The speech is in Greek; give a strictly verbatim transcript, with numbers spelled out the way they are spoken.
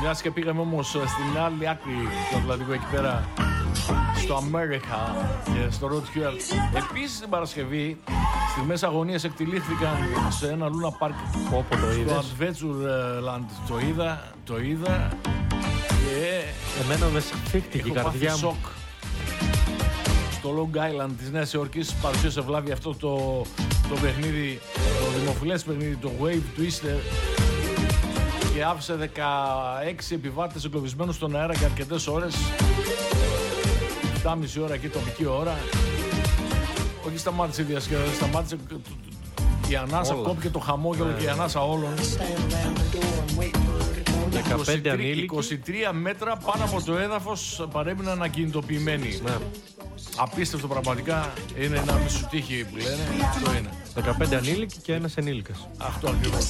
Μιας και πήγαμε όμως στην άλλη άκρη του Ατλαντικού, εκεί πέρα στο Αμέρικα και στο Road Huert. Επίσης την Παρασκευή, στιγμές αγωνίας εκτελήθηκαν σε ένα Luna Park. Όπου το είδες? Στο Adventureland το είδα, το είδα και εμένα με σφίχτηκε η καρδιά μου. Σοκ. Στο Long Island της Νέας Υόρκης παρουσίασε Βλάβη αυτό το, το παιχνίδι, το δημοφιλές παιχνίδι, το Wave Twister, και άφησε δεκαέξι επιβάτες εγκλωβισμένους στον αέρα για αρκετές ώρες. επτά και μισή ώρα εκεί τοπική ώρα. Όχι σταμάτησε η διασκέδαση, σταμάτησε η ανάσα, κόπηκε το χαμόγελο yeah. και η ανάσα όλων. δεκαπέντε ανήλικοι. είκοσι τρία μέτρα πάνω από το έδαφος παρέμειναν ακινητοποιημένοι. Yeah. Απίστευτο πραγματικά, είναι ένα μισοτύχη που λένε, αυτό είναι. δεκαπέντε ανήλικοι και ένας ενήλικας. Αυτό ακριβώς.